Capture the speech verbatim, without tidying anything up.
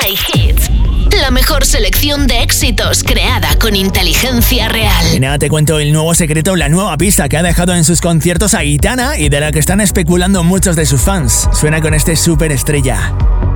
Play Hits. La mejor selección de éxitos creada con inteligencia real. Y nada, te cuento el nuevo secreto, la nueva pista que ha dejado en sus conciertos a Aitana y de la que están especulando muchos de sus fans. Suena con este Superestrella.